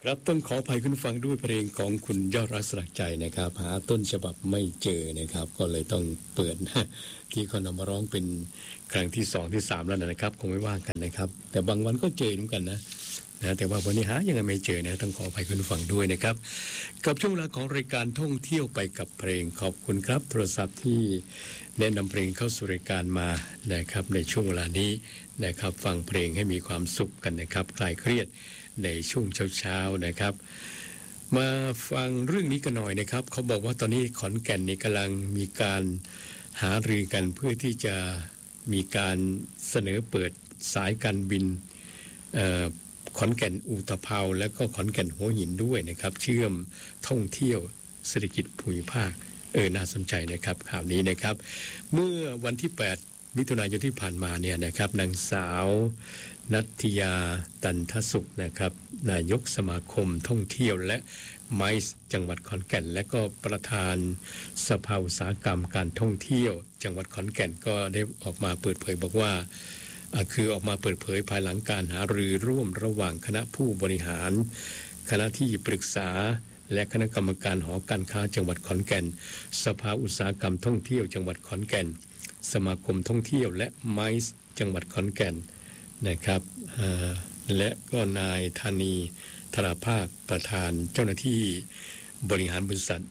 ครับต้องขออภัยคุณฟังด้วยเพลงของคุณยอดรักสลักใจนะครับหาต้นฉบับไม่เจอนะครับก็เลยต้องเปิดที่เขานำมาร้องเป็นครั้งที่สองที่สามแล้วนะครับคงไม่ว่ากันนะครับแต่บางวันก็เจอเหมือนกันนะแต่ว่าวันนี้หายังไงไม่เจอนะต้องขออภัยคุณฟังด้วยนะครับกับช่วงเวลาของรายการท่องเที่ยวไปกับเพลงขอบคุณครับโทรศัพท์ที่แนะนำเพลงเข้าสู่รายการมานะครับในช่วงเวลานี้นะครับฟังเพลงให้มีความสุขกันนะครับคลายเครียดในช่วงเช้าๆนะครับมาฟังเรื่องนี้กันหน่อยนะครับเขาบอกว่าตอนนี้ขอนแก่นนี่กำลังมีการหารือกันเพื่อที่จะมีการเสนอเปิดสายการบินขอนแก่นอุตภเปาและก็ขอนแก่นหัวหินด้วยนะครับเชื่อมท่องเที่ยวเศรษฐกิจภูมิภาคน่าสนใจนะครับข่าวนี้นะครับเมื่อวันที่8มิถุนายนที่ผ่านมาเนี่ยนะครับนางสาวนัทยาตันทสุขนะครับนายกสมาคมท่องเที่ยวและไมซ์จังหวัดขอนแก่นและก็ประธานสภาอุตสาหกรรมการท่องเที่ยวจังหวัดขอนแก่นก็ได้ออกมาเปิดเผยบอกว่าคือออกมาเปิดเผยภายหลังการหารือร่วมระหว่างคณะผู้บริหารคณะที่ปรึกษาและคณะกรรมการหอการค้าจังหวัดขอนแก่นสภาอุตสาหกรรมท่องเที่ยวจังหวัดขอนแก่นสมาคมท่องเที่ยวและไมซ์จังหวัดขอนแก่นนะครับและก็นายธานีธราภาคประธานเจ้าหน้าที่บริหารบริษัท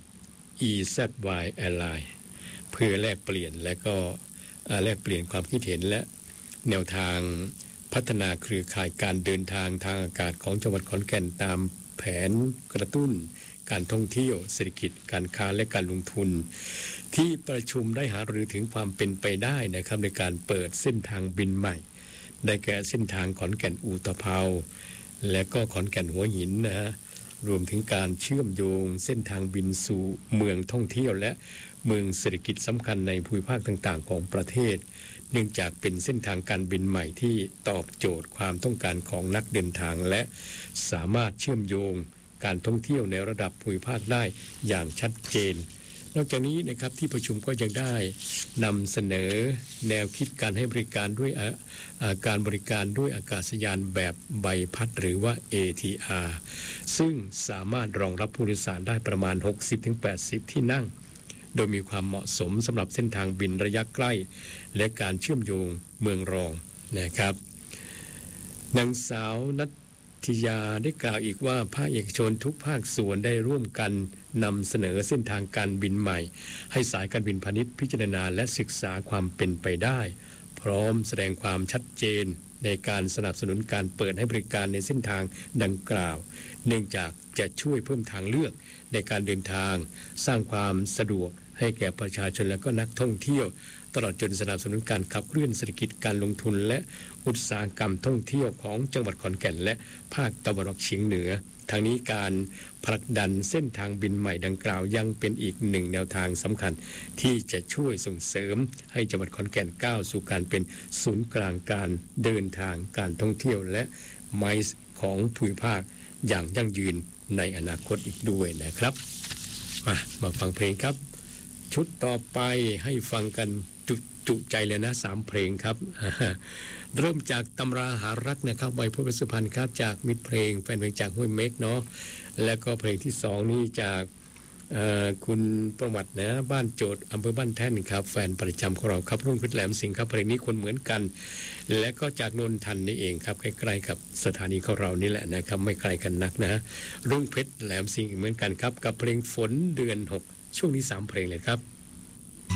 EZY Airline เพื่อแลกเปลี่ยนและก็แลกเปลี่ยนความคิดเห็นและแนวทางพัฒนาเครือข่ายการเดินทางทางอากาศของจังหวัดขอนแก่นตามแผนกระตุ้นการท่องเที่ยวเศรษฐกิจการค้าและการลงทุนที่ประชุมได้หารือถึงความเป็นไปได้นะครับในการเปิดเส้นทางบินใหม่ได้แก่เส้นทางขอนแก่นอุตภเปาและก็ขอนแก่นหัวหินนะฮะรวมถึงการเชื่อมโยงเส้นทางบินสู่เมืองท่องเที่ยวและเมืองเศรษฐกิจสำคัญในภูมิภาคต่างๆของประเทศเนื่องจากเป็นเส้นทางการบินใหม่ที่ตอบโจทย์ความต้องการของนักเดินทางและสามารถเชื่อมโยงการท่องเที่ยวในระดับภูมิภาคได้อย่างชัดเจนนอกจากนี้นะครับที่ประชุมก็ยังได้นำเสนอแนวคิดการให้บริการด้วยการบริการด้วยอากาศยานแบบใบพัดหรือว่า ATR ซึ่งสามารถรองรับผู้โดยสารได้ประมาณ 60-80 ที่นั่งโดยมีความเหมาะสมสำหรับเส้นทางบินระยะใกล้และการเชื่อมโยงเมืองรองนะครับนางสาวนัทยาได้กล่าวอีกว่าภาคเอกชนทุกภาคส่วนได้ร่วมกันนำเสนอเส้นทางการบินใหม่ให้สายการบินพาณิชย์พิจารณาและศึกษาความเป็นไปได้พร้อมแสดงความชัดเจนในการสนับสนุนการเปิดให้บริการในเส้นทางดังกล่าวเนื่องจากจะช่วยเพิ่มทางเลือกในการเดินทางสร้างความสะดวกให้แก่ประชาชนและก็นักท่องเที่ยวตลอดจนสนับสนุนการขับเคลื่อนเศรษฐกิจการลงทุนและอุตสาหกรรมท่องเที่ยวของจังหวัดขอนแก่นและภาคตะวันออกเฉียงเหนือทางนี้การผลักดันเส้นทางบินใหม่ดังกล่าวยังเป็นอีกหนึ่งแนวทางสำคัญที่จะช่วยส่งเสริมให้จังหวัดขอนแก่นก้าวสู่การเป็นศูนย์กลางการเดินทางการท่องเที่ยวและไมซ์ของภูมิภาคอย่างยั่งยืนในอนาคตอีกด้วยนะครับมาฟังเพลงครับชุดต่อไปให้ฟังกันจุใจเลยนะ3เพลงครับเริ่มจากตำราหารักนะครับใบพุทธสุพรรณครับจากมิตรเพลงแฟนเพลงจากห้วยเม็กเนาะแล้วก็เพลงที่2นี่จากคุณประวัตินะบ้านโจทย์อำเภอบ้านแท่นครับแฟนประจำของเราครับรุ่งเพชรแหลมสิงห์ครับเพลงนี้คนเหมือนกันและก็จากนนทันนี่เองครับใกล้ๆกับสถานีของเรานี่แหละนะครับไม่ไกลกันนักนะรุ่งเพชรแหลมสิงห์เหมือนกันครับกับเพลงฝนเดือน6ช่วงนี้3เพลงเลยครับ